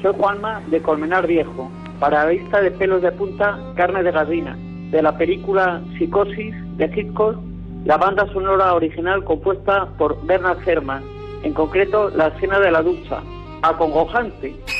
Soy Juanma de Colmenar Viejo, para la lista de pelos de punta, carne de gallina, de la película Psicosis de Hitchcock, la banda sonora original compuesta por Bernard Herrmann, en concreto la escena de la ducha, acongojante.